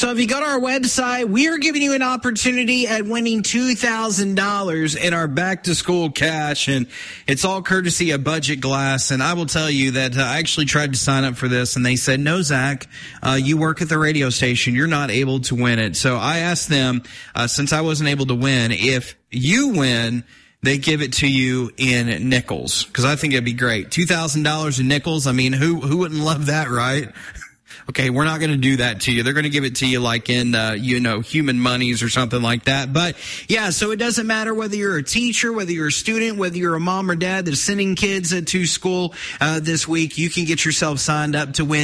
So if you go to our website, we are giving you an opportunity at winning $2,000 in our back-to-school cash, and it's all courtesy of Budget Glass. And I will tell you that I actually tried to sign up for this, and they said, no, Zach, you work at the radio station. You're not able to win it. So I asked them, since I wasn't able to win, if you win, they give it to you in nickels, because I think it'd be great. $2,000 in nickels. I mean, who wouldn't love that, right? Okay, we're not going to do that to you. They're going to give it to you like in, human monies or something like that. But, yeah, so it doesn't matter whether you're a teacher, whether you're a student, whether you're a mom or dad that's sending kids to school this week. You can get yourself signed up to win